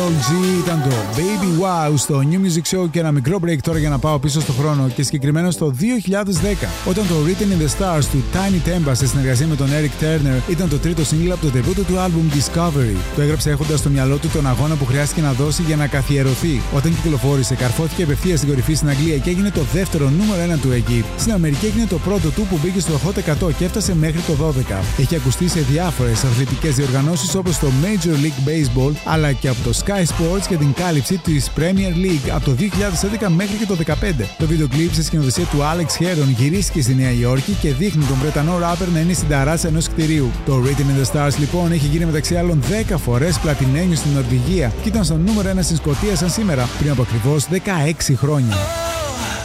Carol G ήταν το Baby Wow στο New Music Show και ένα μικρό break τώρα για να πάω πίσω στο χρόνο και συγκεκριμένα στο 2010 όταν το Written in the Stars του Tiny Tempa σε συνεργασία με τον Eric Turner ήταν το τρίτο single από το τεμπούτο του άλμπουμ Discovery. Το έγραψε έχοντας στο μυαλό του τον αγώνα που χρειάστηκε να δώσει για να καθιερωθεί. Όταν κυκλοφόρησε, καρφώθηκε απευθείας στην κορυφή στην Αγγλία και έγινε το δεύτερο νούμερο 1 του εκεί. Στην Αμερική έγινε το πρώτο του που μπήκε στο Hot 100 και έφτασε μέχρι το 12. Έχει ακουστεί σε διάφορες αθλητικές διοργανώσεις όπως το Major League Baseball αλλά και από το Sky Sports και την κάλυψη της Premier League από το 2011 μέχρι και το 2015. Το βίντεο κλιπ σε σκηνοθεσία του Alex Heron γυρίστηκε στη Νέα Υόρκη και δείχνει τον Βρετανό ράπερ να είναι στην ταράτσα ενός κτηρίου. Το Written in the Stars λοιπόν έχει γίνει μεταξύ άλλων 10 φορές πλατινένιο στην Νορβηγία και ήταν στο νούμερο 1 στην Σκωτία σαν σήμερα πριν από ακριβώς 16 χρόνια.